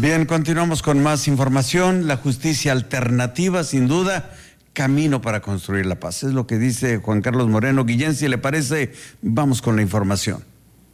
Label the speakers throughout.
Speaker 1: Bien, continuamos con más información. La justicia alternativa, sin duda, camino para construir la paz. Es lo que dice Juan Carlos Moreno Guillén. Si le parece, vamos con la información.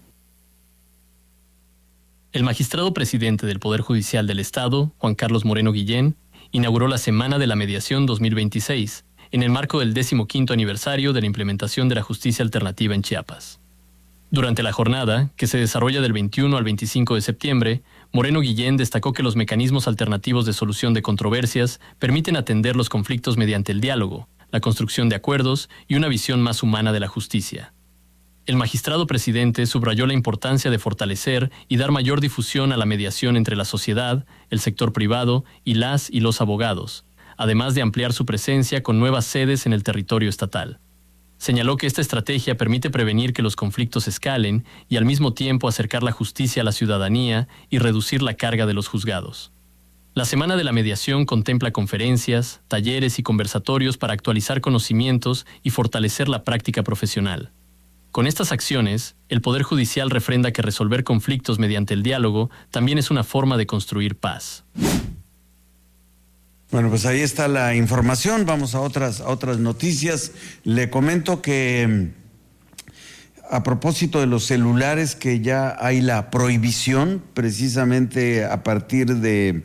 Speaker 2: El magistrado presidente del Poder Judicial del Estado, Juan Carlos Moreno Guillén, inauguró la Semana de la Mediación 2026, en el marco del 15º aniversario de la implementación de la justicia alternativa en Chiapas. Durante la jornada, que se desarrolla del 21 al 25 de septiembre, Moreno Guillén destacó que los mecanismos alternativos de solución de controversias permiten atender los conflictos mediante el diálogo, la construcción de acuerdos y una visión más humana de la justicia. El magistrado presidente subrayó la importancia de fortalecer y dar mayor difusión a la mediación entre la sociedad, el sector privado y las y los abogados, además de ampliar su presencia con nuevas sedes en el territorio estatal. Señaló que esta estrategia permite prevenir que los conflictos escalen y al mismo tiempo acercar la justicia a la ciudadanía y reducir la carga de los juzgados. La Semana de la Mediación contempla conferencias, talleres y conversatorios para actualizar conocimientos y fortalecer la práctica profesional. Con estas acciones, el Poder Judicial refrenda que resolver conflictos mediante el diálogo también es una forma de construir paz.
Speaker 1: Bueno, pues ahí está la información. Vamos a otras noticias. Le comento que a propósito de los celulares, que ya hay la prohibición precisamente a partir del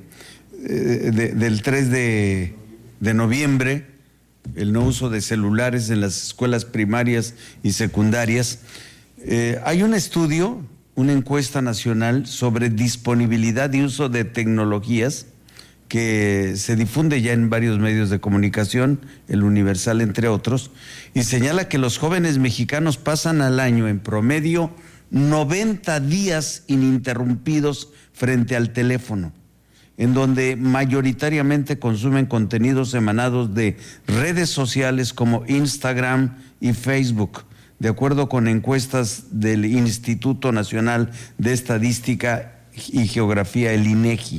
Speaker 1: 3 de noviembre, el no uso de celulares en las escuelas primarias y secundarias. Hay un estudio, una encuesta nacional sobre disponibilidad y uso de tecnologías que se difunde ya en varios medios de comunicación, el Universal entre otros, y señala que los jóvenes mexicanos pasan al año en promedio 90 días ininterrumpidos frente al teléfono, en donde mayoritariamente consumen contenidos emanados de redes sociales como Instagram y Facebook, de acuerdo con encuestas del Instituto Nacional de Estadística y Geografía, el INEGI.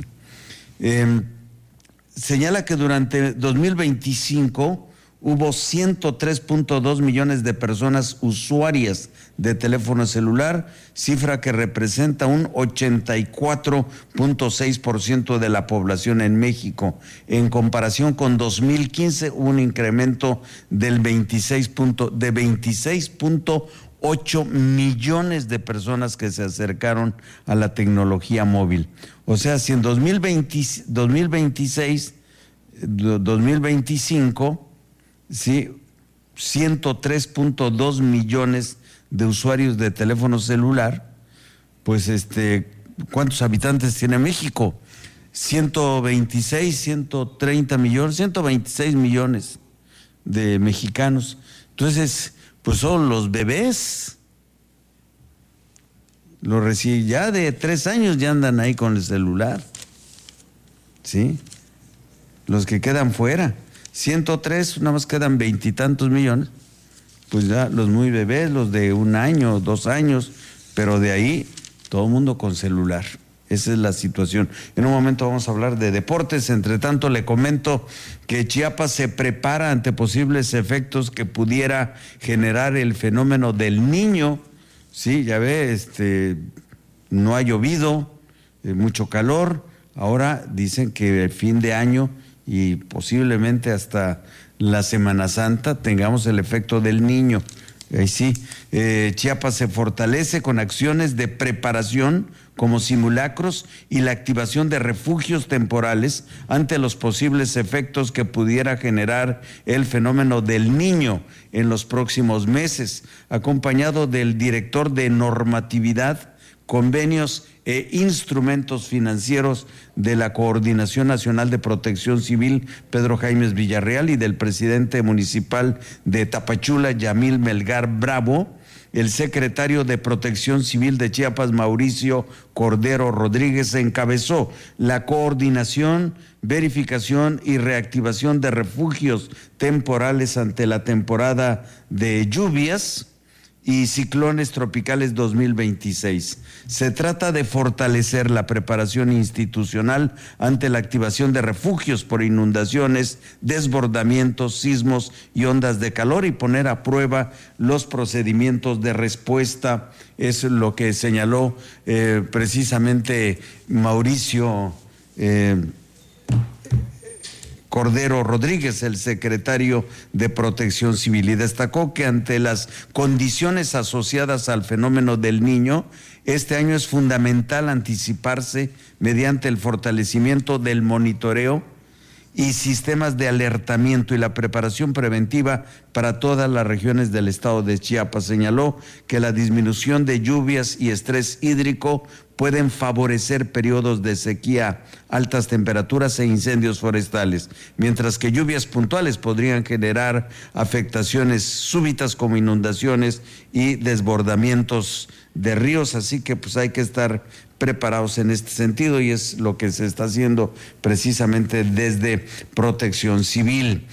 Speaker 1: Señala que durante 2025 hubo 103.2 millones de personas usuarias de teléfono celular, cifra que representa un 84.6% de la población en México. En comparación con 2015 hubo un incremento del 26.8 millones de personas que se acercaron a la tecnología móvil. O sea, si en 2025, sí, 103.2 millones de usuarios de teléfono celular, pues ¿cuántos habitantes tiene México? 126 millones de mexicanos. Entonces, pues son los bebés. Los recién ya de 3 años ya andan ahí con el celular, ¿sí? Los que quedan fuera, 103, nada más quedan 20 y tantos millones, pues ya los muy bebés, los de 1 año, 2 años, pero de ahí todo el mundo con celular. Esa es la situación. En un momento vamos a hablar de deportes. Entre tanto, le comento que Chiapas se prepara ante posibles efectos que pudiera generar el fenómeno del Niño. Sí, ya ve, no ha llovido, mucho calor. Ahora dicen que el fin de año y posiblemente hasta la Semana Santa tengamos el efecto del Niño. Ahí sí, Chiapas se fortalece con acciones de preparación como simulacros y la activación de refugios temporales ante los posibles efectos que pudiera generar el fenómeno del Niño en los próximos meses, acompañado del director de normatividad, convenios e instrumentos financieros de la Coordinación Nacional de Protección Civil, Pedro Jaimes Villarreal, y del presidente municipal de Tapachula, Yamil Melgar Bravo. El secretario de Protección Civil de Chiapas, Mauricio Cordero Rodríguez, encabezó la coordinación, verificación y reactivación de refugios temporales ante la temporada de lluvias y ciclones tropicales 2026. Se trata de fortalecer la preparación institucional ante la activación de refugios por inundaciones, desbordamientos, sismos y ondas de calor, y poner a prueba los procedimientos de respuesta. Es lo que señaló precisamente Mauricio Cordero Rodríguez, el secretario de Protección Civil, y destacó que ante las condiciones asociadas al fenómeno del Niño, este año es fundamental anticiparse mediante el fortalecimiento del monitoreo y sistemas de alertamiento y la preparación preventiva para todas las regiones del estado de Chiapas. Señaló que la disminución de lluvias y estrés hídrico pueden favorecer periodos de sequía, altas temperaturas e incendios forestales, mientras que lluvias puntuales podrían generar afectaciones súbitas como inundaciones y desbordamientos de ríos, así que pues hay que estar preparados en este sentido y es lo que se está haciendo precisamente desde Protección Civil.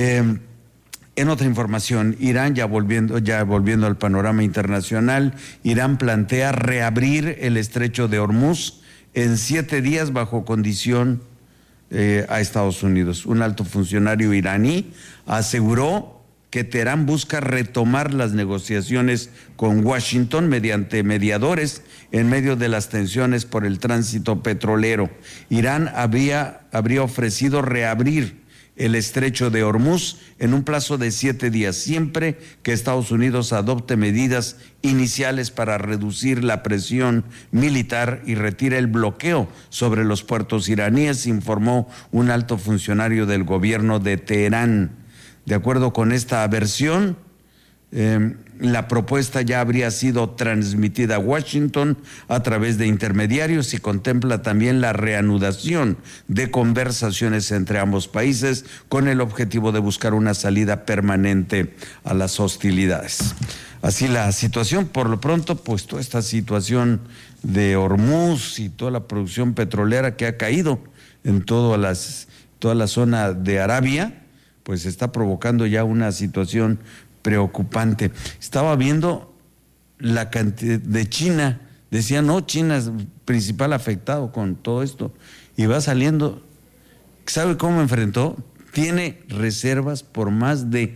Speaker 1: En otra información, Irán, ya volviendo al panorama internacional, Irán plantea reabrir el estrecho de Hormuz en 7 días bajo condición a Estados Unidos. Un alto funcionario iraní aseguró que Teherán busca retomar las negociaciones con Washington mediante mediadores en medio de las tensiones por el tránsito petrolero. Irán habría ofrecido reabrir el estrecho de Hormuz en un plazo de 7 días, siempre que Estados Unidos adopte medidas iniciales para reducir la presión militar y retire el bloqueo sobre los puertos iraníes, informó un alto funcionario del gobierno de Teherán. De acuerdo con esta versión, la propuesta ya habría sido transmitida a Washington a través de intermediarios y contempla también la reanudación de conversaciones entre ambos países con el objetivo de buscar una salida permanente a las hostilidades. Así la situación, por lo pronto, pues toda esta situación de Hormuz y toda la producción petrolera que ha caído en toda la zona de Arabia, pues está provocando ya una situación preocupante. Estaba viendo la cantidad de China, decían, no, China es el principal afectado con todo esto, y va saliendo. ¿Sabe cómo enfrentó? Tiene reservas por más de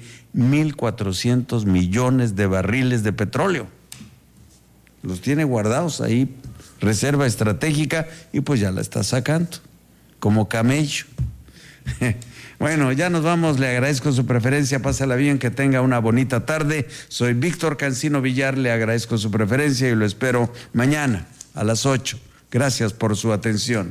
Speaker 1: 1.400 millones de barriles de petróleo. Los tiene guardados ahí, reserva estratégica, y pues ya la está sacando, como camello. Bueno, ya nos vamos, le agradezco su preferencia, pásala bien, que tenga una bonita tarde. Soy Víctor Cancino Villar, le agradezco su preferencia y lo espero mañana a las 8. Gracias por su atención.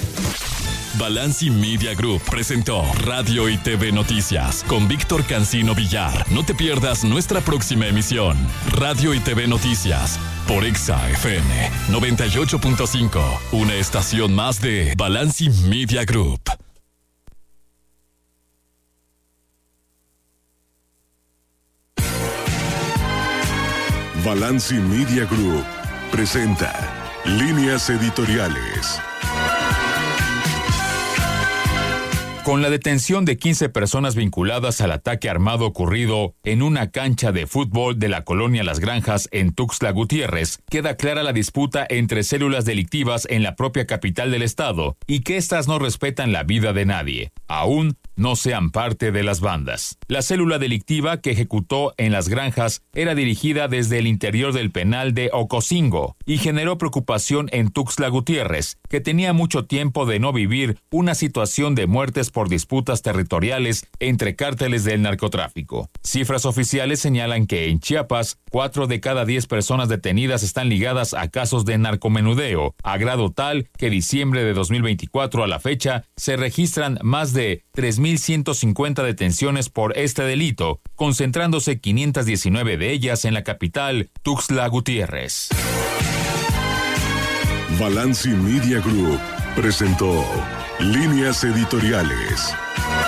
Speaker 3: Balanci Media Group presentó Radio y TV Noticias con Víctor Cancino Villar. No te pierdas nuestra próxima emisión. Radio y TV Noticias por Exa FM 98.5, una estación más de Balanci Media Group.
Speaker 4: Balanci Media Group presenta Líneas Editoriales.
Speaker 5: Con la detención de 15 personas vinculadas al ataque armado ocurrido en una cancha de fútbol de la colonia Las Granjas en Tuxtla Gutiérrez, queda clara la disputa entre células delictivas en la propia capital del estado y que éstas no respetan la vida de nadie, aún no sean parte de las bandas. La célula delictiva que ejecutó en Las Granjas era dirigida desde el interior del penal de Ocosingo y generó preocupación en Tuxtla Gutiérrez, que tenía mucho tiempo de no vivir una situación de muertes por disputas territoriales entre cárteles del narcotráfico. Cifras oficiales señalan que en Chiapas, 4 de cada 10 personas detenidas están ligadas a casos de narcomenudeo, a grado tal que diciembre de 2024 a la fecha se registran más de 3.150 detenciones por este delito, concentrándose 519 de ellas en la capital, Tuxtla Gutiérrez.
Speaker 4: Balanci Media Group presentó Líneas Editoriales.